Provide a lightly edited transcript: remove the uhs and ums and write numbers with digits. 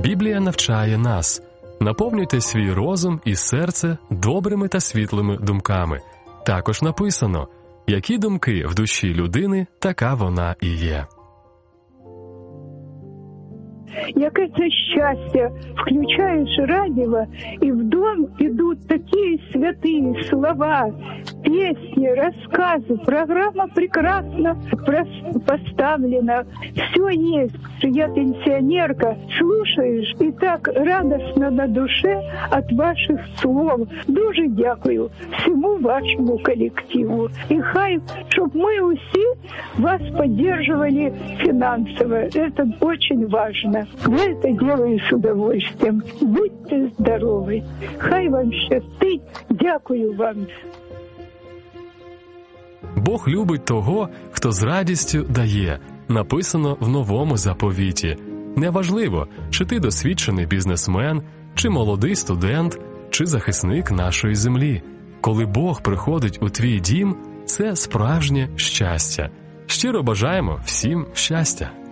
Біблія навчає нас: наповнюйте свій розум і серце добрими та світлими думками. Також написано: які думки в душі людини, така вона і є. Яке це щастя, включаєш радіо, і в дом идут такие святые слова, песни, рассказы. Программа прекрасно поставлена. Все есть. Я пенсионерка. Слушаешь, и так радостно на душе от ваших слов. Дуже дякую всему вашему коллективу. И хай, чтоб мы усі вас поддерживали финансово. Это очень важно. Я это делаю с удовольствием. Будьте здоровы. Хай вам щастить. Дякую вам. Бог любить того, хто з радістю дає. Написано в Новому заповіті. Неважливо, чи ти досвідчений бізнесмен, чи молодий студент, чи захисник нашої землі. Коли Бог приходить у твій дім, це справжнє щастя. Щиро бажаємо всім щастя.